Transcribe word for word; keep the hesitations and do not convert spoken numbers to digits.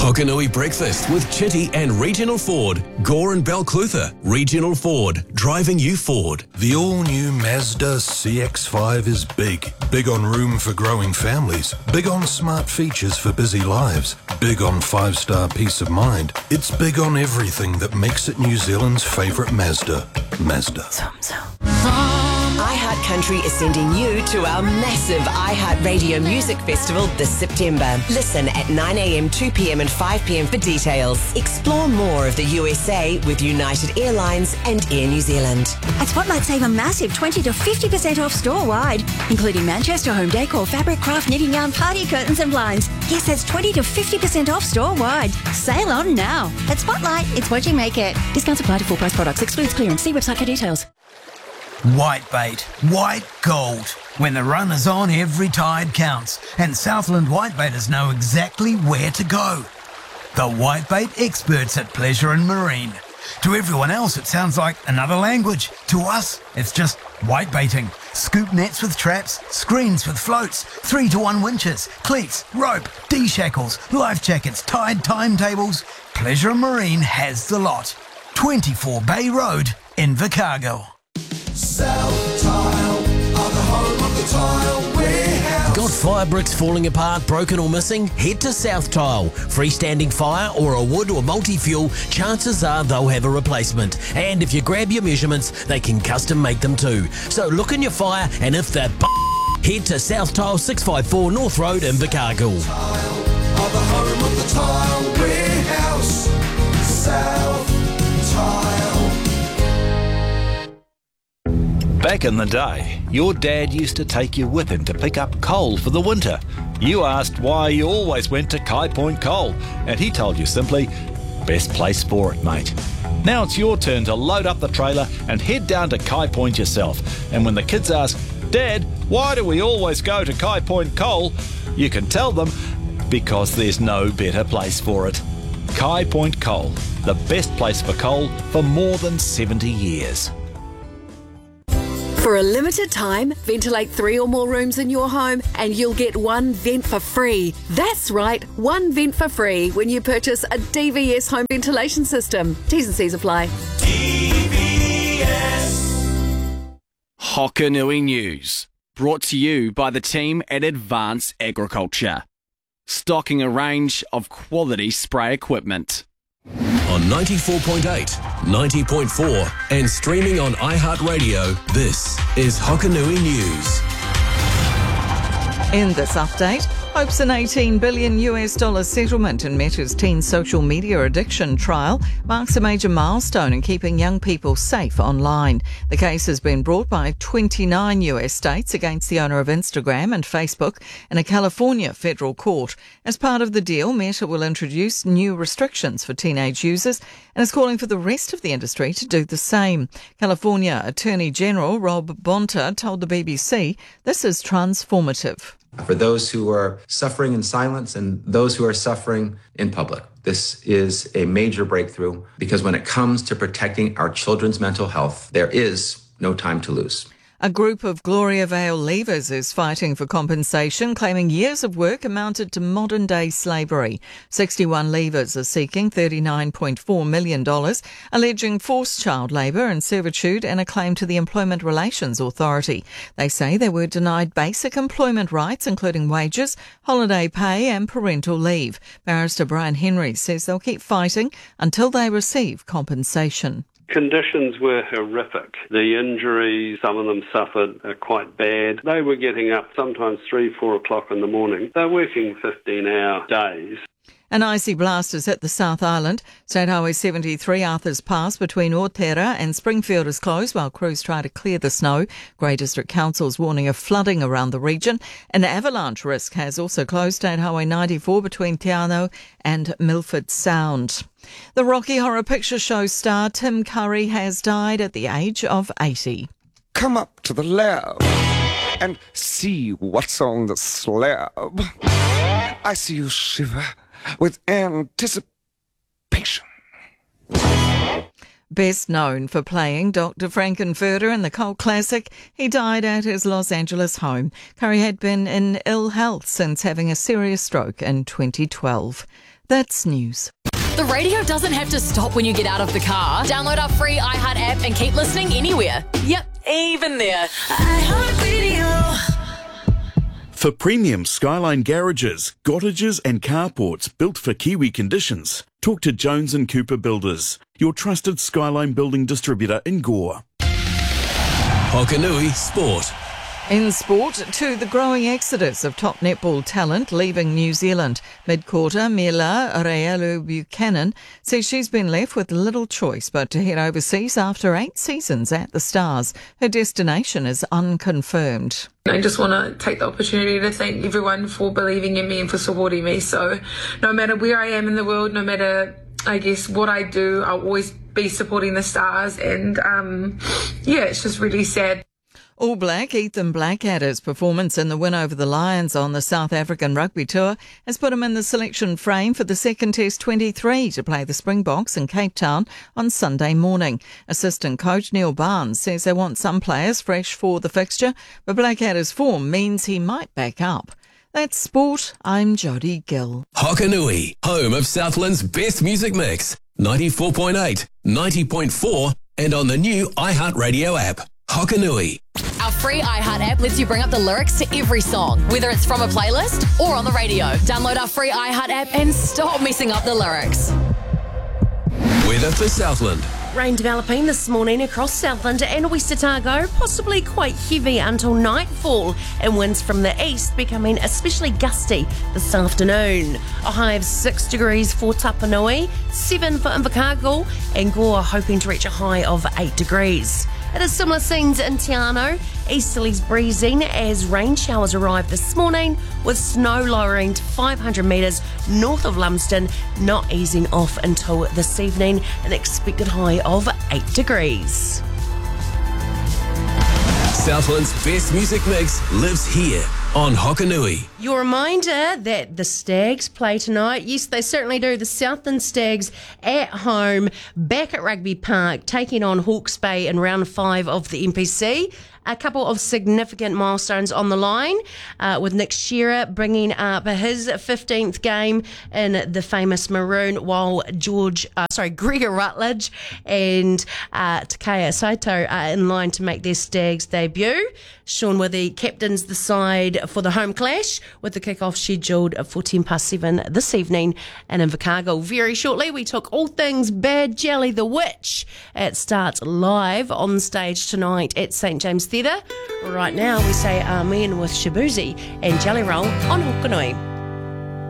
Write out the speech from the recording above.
Hokanui Breakfast with Chitty and Regional Ford. Gore and Balclutha. Regional Ford. Driving you forward. The all-new Mazda C X five is big. Big on room for growing families. Big on smart features for busy lives. Big on five-star peace of mind. It's big on everything that makes it New Zealand's favourite Mazda. Mazda. iHeart Country is sending you to our massive iHeart Radio Music Festival this September. Listen at nine a.m, two p.m. and five p.m. for details. Explore more of the U S A with United Airlines and Air New Zealand. At Spotlight, save a massive twenty to fifty percent off store-wide, including Manchester home decor, fabric, craft, knitting yarn, party curtains and blinds. Yes, that's twenty to fifty percent off store-wide. Sale on now. At Spotlight, it's what you make it. Discounts apply to full price products. Excludes clearance. See website for details. White bait, white gold. When the run is on, every tide counts, and Southland whitebaiters know exactly where to go. The whitebait experts at Pleasure and Marine. To everyone else, it sounds like another language. To us, it's just whitebaiting. Scoop nets with traps, screens with floats, three to one winches, cleats, rope, D-shackles, life jackets, tide timetables. Pleasure and Marine has the lot. twenty-four Bay Road, Invercargill. South Tile are the home of the tile warehouse. Got fire bricks falling apart, broken or missing? Head to South Tile. Freestanding fire or a wood or multi-fuel, chances are they'll have a replacement. And if you grab your measurements, they can custom make them too. So look in your fire, and if they're b- head to South Tile, six five four North Road, Invercargill. Tile are the home of the tile warehouse. South Tile. Back in the day, your dad used to take you with him to pick up coal for the winter. You asked why you always went to Kai Point Coal, and he told you simply, best place for it, mate. Now it's your turn to load up the trailer and head down to Kai Point yourself. And when the kids ask, Dad, why do we always go to Kai Point Coal? You can tell them, because there's no better place for it. Kai Point Coal, the best place for coal for more than seventy years. For a limited time, ventilate three or more rooms in your home and you'll get one vent for free. That's right, one vent for free when you purchase a D V S home ventilation system. T's and C's apply. D V S. Hokanui News, brought to you by the team at Advance Agriculture. Stocking a range of quality spray equipment. On ninety-four point eight, ninety point four and streaming on iHeartRadio, this is Hokanui News. In this update, hopes an eighteen billion US dollar settlement in Meta's teen social media addiction trial marks a major milestone in keeping young people safe online. The case has been brought by twenty-nine U S states against the owner of Instagram and Facebook in a California federal court. As part of the deal, Meta will introduce new restrictions for teenage users and is calling for the rest of the industry to do the same. California Attorney General Rob Bonta told the B B C this is transformative. For those who are suffering in silence and those who are suffering in public, this is a major breakthrough because when it comes to protecting our children's mental health, there is no time to lose. A group of Gloria Vale leavers is fighting for compensation, claiming years of work amounted to modern-day slavery. sixty-one leavers are seeking thirty-nine point four million dollars, alleging forced child labour and servitude and a claim to the Employment Relations Authority. They say they were denied basic employment rights, including wages, holiday pay and parental leave. Barrister Brian Henry says they'll keep fighting until they receive compensation. Conditions were horrific. The injuries, some of them suffered, are quite bad. They were getting up sometimes three, four o'clock in the morning. They're working fifteen-hour days. An icy blast has hit the South Island. State Highway seventy-three Arthur's Pass between Otera and Springfield is closed while crews try to clear the snow. Grey District Council's warning of flooding around the region. An avalanche risk has also closed State Highway ninety-four between Te Anau and Milford Sound. The Rocky Horror Picture Show star Tim Curry has died at the age of eighty. Come up to the lab and see what's on the slab. I see you shiver with anticipation. Best known for playing Doctor Frankenfurter in the cult classic, he died at his Los Angeles home. Curry had been in ill health since having a serious stroke in twenty twelve. That's news. The radio doesn't have to stop when you get out of the car. Download our free iHeart app and keep listening anywhere. Yep, even there. iHeartRadio. For premium Skyline garages, cottages and carports built for Kiwi conditions, talk to Jones and Cooper Builders, your trusted Skyline building distributor in Gore. Hokanui Sport. In sport, to the growing exodus of top netball talent leaving New Zealand. Mid-quarter, Mila Raelu Buchanan says she's been left with little choice but to head overseas after eight seasons at the Stars. Her destination is unconfirmed. I just want to take the opportunity to thank everyone for believing in me and for supporting me. So no matter where I am in the world, no matter, I guess, what I do, I'll always be supporting the Stars. And um, yeah, it's just really sad. All Black Ethan Blackadder's performance in the win over the Lions on the South African Rugby Tour has put him in the selection frame for the second Test twenty-three to play the Springboks in Cape Town on Sunday morning. Assistant coach Neil Barnes says they want some players fresh for the fixture, but Blackadder's form means he might back up. That's sport. I'm Jodie Gill. Hokanui, home of Southland's best music mix. ninety-four point eight, ninety point four and on the new iHeartRadio app. Hokanui. Our free iHeart app lets you bring up the lyrics to every song, whether it's from a playlist or on the radio. Download our free iHeart app and stop messing up the lyrics. Weather for Southland. Rain developing this morning across Southland and West Otago, possibly quite heavy until nightfall, and winds from the east becoming especially gusty this afternoon. A high of six degrees for Tapanui, seven for Invercargill, and Gore hoping to reach a high of eight degrees. It is similar scenes in Te Anau. Easterlies breezing as rain showers arrive this morning, with snow lowering to five hundred metres north of Lumsden, not easing off until this evening, an expected high of eight degrees. Southland's best music mix lives here on Hokanui. Your reminder that the Stags play tonight. Yes, they certainly do. The Southland Stags at home, back at Rugby Park, taking on Hawke's Bay in round five of the N P C. A couple of significant milestones on the line, uh, with Nick Shearer bringing up his fifteenth game in the famous maroon, while George, uh, sorry, Gregor Rutledge and uh, Takaya Saito are in line to make their Stags debut. Sean Withy captains the side for the home clash, with the kick-off scheduled for ten past seven this evening in Invercargill. Very shortly, we took all things Bad Jelly the Witch. It starts live on stage tonight at Saint James Theatre. Right now, we say amen with Shabuzi and Jelly Roll on Hokanui.